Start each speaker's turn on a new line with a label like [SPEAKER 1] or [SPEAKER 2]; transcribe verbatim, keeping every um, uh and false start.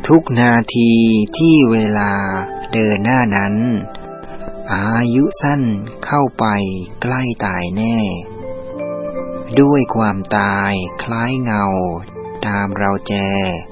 [SPEAKER 1] ทุกนาทีที่เวลาเดินหน้านั้นอายุสั้นเข้าไปใกล้ตายแน่ด้วยความตายคล้ายเงาตามเราแจ